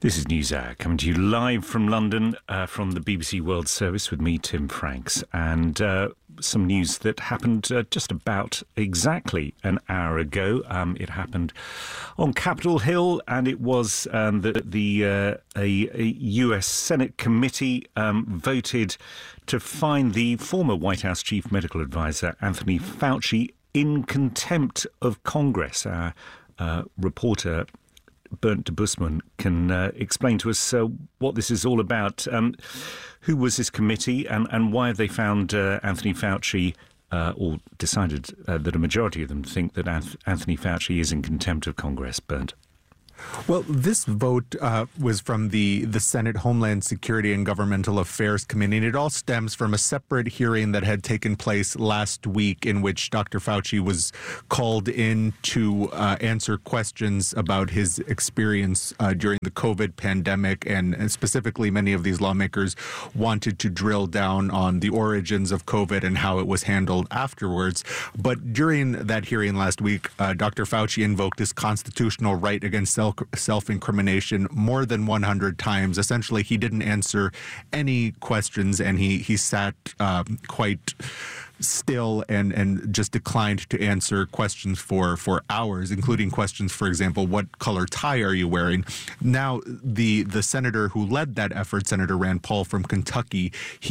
This is NewsHour, coming to you live from London, from the BBC World Service with me, Tim Franks, and some news that happened just about exactly an hour ago. It happened on Capitol Hill, and it was a US Senate committee voted to find the former White House Chief Medical Advisor, Anthony Fauci, in contempt of Congress. Our reporter Bernd Debusmann can explain to us what this is all about. Who was this committee, and why have they found Anthony Fauci, or decided that a majority of them think that Anthony Fauci is in contempt of Congress? Bernd. Well, this vote was from the Senate Homeland Security and Governmental Affairs Committee, and it all stems from a separate hearing that had taken place last week in which Dr. Fauci was called in to answer questions about his experience during the COVID pandemic, and specifically many of these lawmakers wanted to drill down on the origins of COVID and how it was handled afterwards. But during that hearing last week, Dr. Fauci invoked his constitutional right against self-incrimination more than 100 times. Essentially, he didn't answer any questions, and he sat quite still and just declined to answer questions for hours, including questions, for example, what color tie are you wearing? Now, the senator who led that effort, Senator Rand Paul from Kentucky,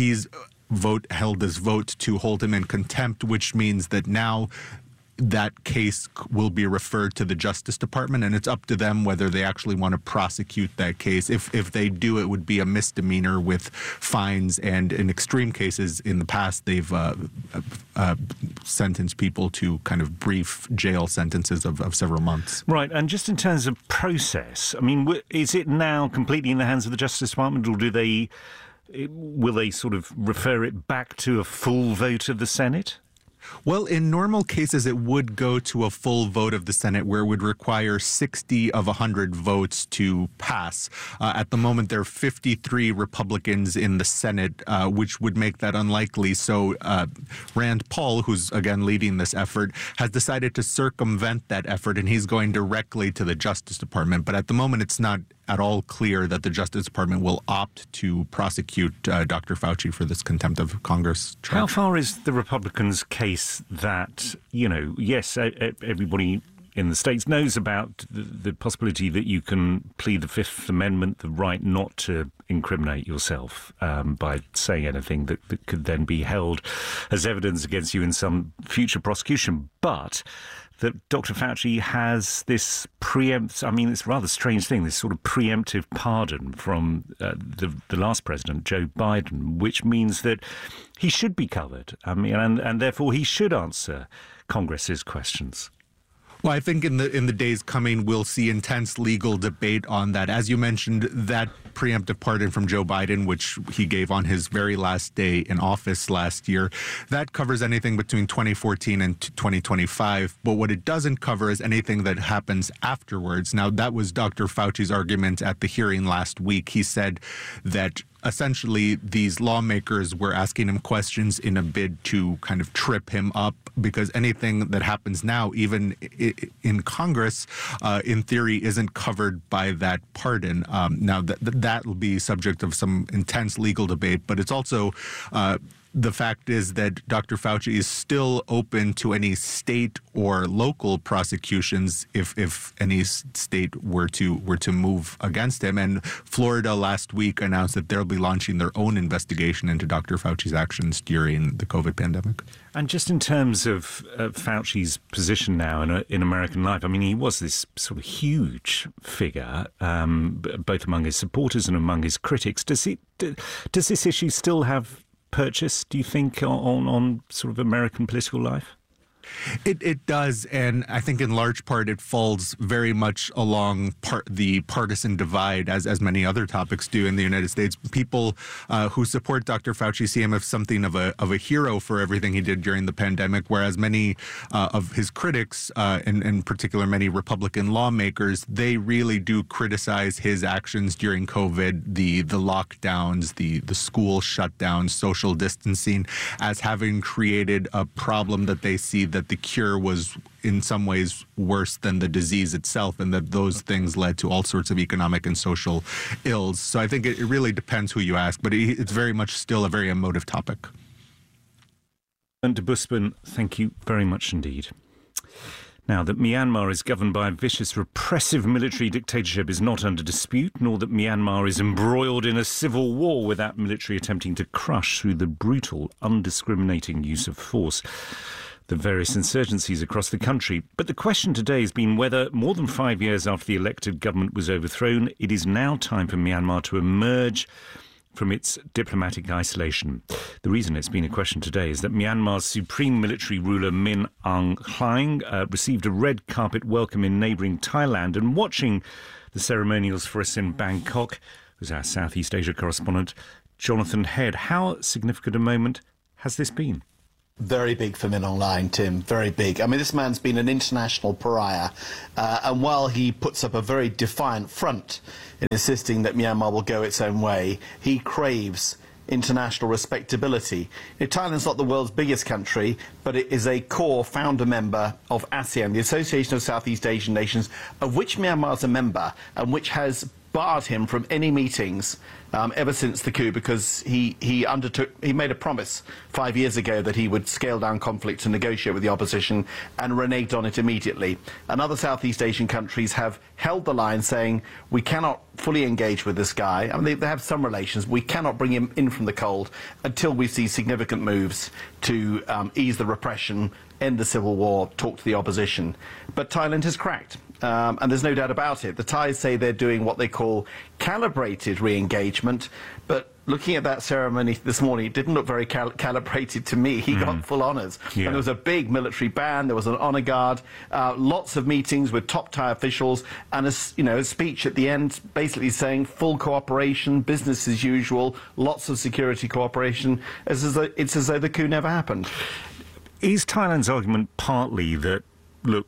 held this vote to hold him in contempt, which means that now that case will be referred to the Justice Department, and it's up to them whether they actually want to prosecute that case. If they do, it would be a misdemeanor with fines, and in extreme cases in the past, they've sentenced people to kind of brief jail sentences of several months. Right, and just in terms of process, I mean, is it now completely in the hands of the Justice Department, or will they sort of refer it back to a full vote of the Senate? Well, in normal cases, it would go to a full vote of the Senate, where it would require 60 of 100 votes to pass. At the moment, there are 53 Republicans in the Senate, which would make that unlikely. So Rand Paul, who's again leading this effort, has decided to circumvent that effort, and he's going directly to the Justice Department. But at the moment, it's not at all clear that the Justice Department will opt to prosecute Dr. Fauci for this contempt of Congress charge. How far is the Republicans' case that, yes, everybody in the States knows about the possibility that you can plead the Fifth Amendment, the right not to incriminate yourself by saying anything that could then be held as evidence against you in some future prosecution, but that Dr. Fauci has this it's a rather strange thing, this sort of preemptive pardon from the last president, Joe Biden, which means that he should be covered. And therefore he should answer Congress's questions. Well, I think in the days coming, we'll see intense legal debate on that. As you mentioned, that preemptive pardon from Joe Biden, which he gave on his very last day in office last year, that covers anything between 2014 and 2025. But what it doesn't cover is anything that happens afterwards. Now, that was Dr. Fauci's argument at the hearing last week. He said that essentially these lawmakers were asking him questions in a bid to kind of trip him up, because anything that happens now, even in Congress, in theory, isn't covered by that pardon. Now, that will be subject of some intense legal debate, but it's also the fact is that Dr. Fauci is still open to any state or local prosecutions if any state were to move against him. And Florida last week announced that they'll be launching their own investigation into Dr. Fauci's actions during the COVID pandemic. And just in terms of Fauci's position now in American life, I mean, he was this sort of huge figure, both among his supporters and among his critics. Does this issue still have purchase, do you think, on sort of American political life? It does, and I think in large part it falls very much along the partisan divide, as many other topics do in the United States. People who support Dr. Fauci see him as something of a hero for everything he did during the pandemic, whereas many of his critics, in particular many Republican lawmakers, they really do criticize his actions during COVID, the lockdowns, the school shutdowns, social distancing, as having created a problem that they see that the cure was in some ways worse than the disease itself, and that those things led to all sorts of economic and social ills. So I think it really depends who you ask, but it's very much still a very emotive topic. And de Busman, thank you very much indeed. Now, that Myanmar is governed by a vicious, repressive military dictatorship is not under dispute, nor that Myanmar is embroiled in a civil war with that military attempting to crush through the brutal, undiscriminating use of force the various insurgencies across the country. But the question today has been whether, more than 5 years after the elected government was overthrown, it is now time for Myanmar to emerge from its diplomatic isolation. The reason it's been a question today is that Myanmar's supreme military ruler Min Aung Hlaing received a red carpet welcome in neighbouring Thailand, and watching the ceremonials for us in Bangkok was our Southeast Asia correspondent Jonathan Head. How significant a moment has this been? Very big for Min Aung Hlaing, Tim, very big. I mean, this man's been an international pariah, and while he puts up a very defiant front in insisting that Myanmar will go its own way, he craves international respectability. Thailand's not the world's biggest country, but it is a core founder member of ASEAN, the Association of Southeast Asian Nations, of which Myanmar is a member, and which has barred him from any meetings ever since the coup, because he made a promise 5 years ago that he would scale down conflict and negotiate with the opposition, and reneged on it immediately. And other Southeast Asian countries have held the line, saying we cannot fully engage with this guy. I mean, they have some relations. We cannot bring him in from the cold until we see significant moves to ease the repression, end the civil war, talk to the opposition. But Thailand has cracked. And there's no doubt about it. The Thais say they're doing what they call calibrated re-engagement, but looking at that ceremony this morning, it didn't look very calibrated to me. He got full honours. Yeah. And there was a big military band, there was an honour guard, lots of meetings with top Thai officials, and a speech at the end basically saying full cooperation, business as usual, lots of security cooperation. It's as though the coup never happened. Is Thailand's argument partly that, look,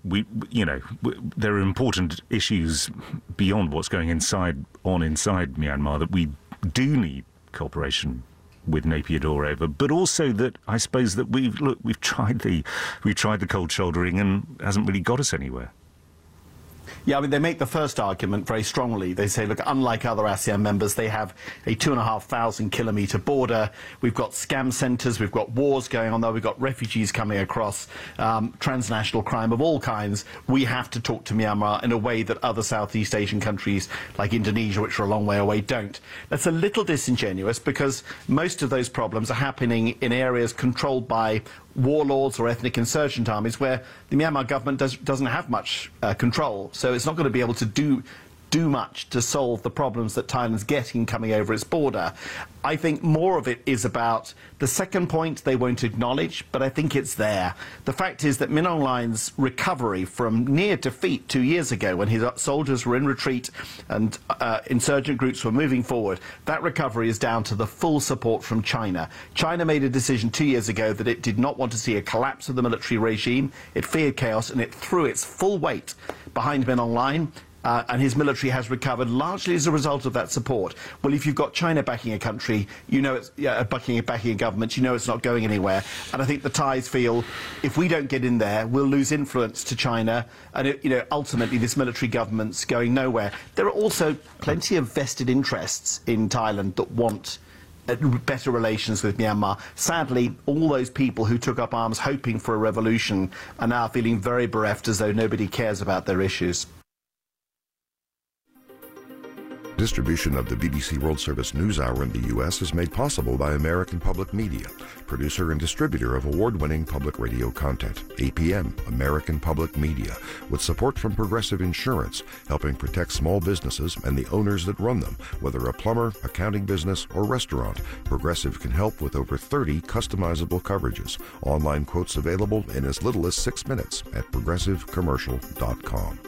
there are important issues beyond what's going inside Myanmar that we do need cooperation with Naypyidaw over, but also that I suppose that we've tried the cold shouldering and it hasn't really got us anywhere? Yeah, I mean, they make the first argument very strongly. They say, look, unlike other ASEAN members, they have a 2,500-kilometre border. We've got scam centres, we've got wars going on there, we've got refugees coming across, transnational crime of all kinds. We have to talk to Myanmar in a way that other Southeast Asian countries like Indonesia, which are a long way away, don't. That's a little disingenuous, because most of those problems are happening in areas controlled by warlords or ethnic insurgent armies, where the Myanmar government doesn't have much control, so it's not going to be able to do much to solve the problems that Thailand's getting coming over its border. I think more of it is about the second point they won't acknowledge, but I think it's there. The fact is that Min Aung Hlaing's recovery from near defeat 2 years ago, when his soldiers were in retreat and insurgent groups were moving forward, that recovery is down to the full support from China. China made a decision 2 years ago that it did not want to see a collapse of the military regime. It feared chaos, and it threw its full weight behind Min Aung Hlaing. And his military has recovered largely as a result of that support. Well, if you've got China backing a country, you know it's backing a government, you know it's not going anywhere. And I think the Thais feel if we don't get in there, we'll lose influence to China, and ultimately this military government's going nowhere. There are also plenty of vested interests in Thailand that want better relations with Myanmar. Sadly, all those people who took up arms hoping for a revolution are now feeling very bereft, as though nobody cares about their issues. Distribution of the BBC World Service NewsHour in the U.S. is made possible by American Public Media, producer and distributor of award-winning public radio content. APM, American Public Media, with support from Progressive Insurance, helping protect small businesses and the owners that run them. Whether a plumber, accounting business, or restaurant, Progressive can help with over 30 customizable coverages. Online quotes available in as little as 6 minutes at progressivecommercial.com.